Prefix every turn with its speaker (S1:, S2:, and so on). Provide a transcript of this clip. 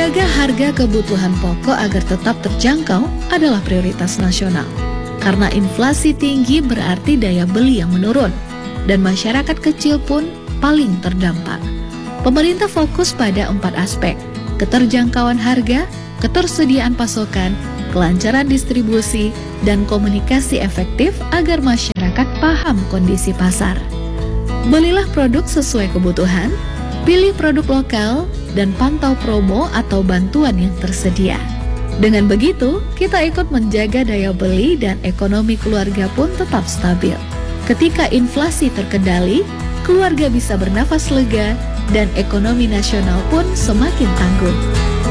S1: Menjaga harga kebutuhan pokok agar tetap terjangkau adalah prioritas nasional. Karena inflasi tinggi berarti daya beli yang menurun, dan masyarakat kecil pun paling terdampak. Pemerintah fokus pada 4 aspek: keterjangkauan harga, ketersediaan pasokan, kelancaran distribusi, dan komunikasi efektif agar masyarakat paham kondisi pasar. Belilah produk sesuai kebutuhan, pilih produk lokal, dan pantau promo atau bantuan yang tersedia. Dengan begitu, kita ikut menjaga daya beli dan ekonomi keluarga pun tetap stabil. Ketika inflasi terkendali, keluarga bisa bernafas lega dan ekonomi nasional pun semakin tangguh.